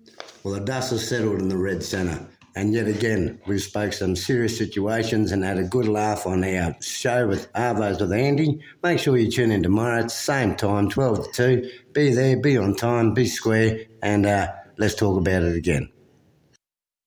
Well, the dust has settled in the Red Centre. And yet again, we spoke some serious situations and had a good laugh on our show with Arvos with Andy. Make sure you tune in tomorrow at the same time, 12 to 2. Be there, be on time, be square, and let's talk about it again.